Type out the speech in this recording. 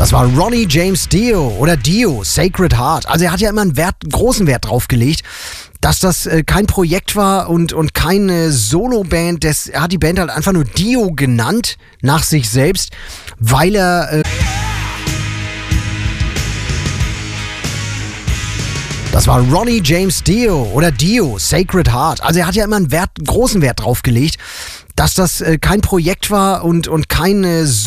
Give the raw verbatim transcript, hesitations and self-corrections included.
Das war Ronnie James Dio oder Dio, Sacred Heart. Also er hat ja immer einen Wert, großen Wert drauf gelegt, dass das äh, kein Projekt war und, und keine Solo-Band. Das, er hat die Band halt einfach nur Dio genannt, nach sich selbst, weil er... Äh Das war Ronnie James Dio oder Dio, Sacred Heart. Also er hat ja immer einen Wert, großen Wert drauf gelegt, dass das äh, kein Projekt war und, und keine